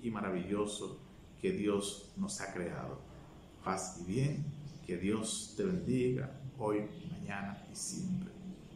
y maravilloso que Dios nos ha creado. Paz y bien, que Dios te bendiga hoy, mañana y siempre.